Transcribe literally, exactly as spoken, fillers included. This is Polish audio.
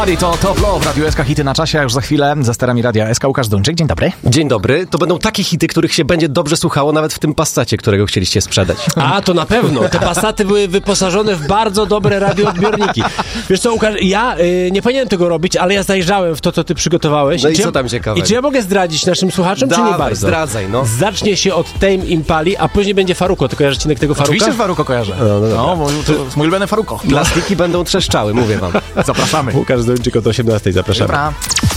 To Top Love, Radio S K, hity na czasie, a już za chwilę za sterami Radia S K Łukasz Duńczyk. Dzień dobry. Dzień dobry. To będą takie hity, których się będzie dobrze słuchało nawet w tym Passacie, którego chcieliście sprzedać. A, to na pewno. Te Passaty były wyposażone w bardzo dobre radioodbiorniki. Wiesz co, Łukasz, ja y, nie powinienem tego robić, ale ja zajrzałem w to, co ty przygotowałeś. No i czy co ja, tam ciekawego? I czy ja mogę zdradzić naszym słuchaczom, Dawaj, czy nie bardzo? zdradzaj, no. Zacznie się od Tame Impali, a później będzie Faruko. Ty kojarzysz odcinek tego Faruka? Oczywiście Faruko kojarzę. No, no, no mój, to jest mój ulubiony Faruko. Plastiki będą trzeszczały, mówię wam. Zapraszamy. Łukasz Duńczyk od osiemnastej, zapraszamy. Dobra.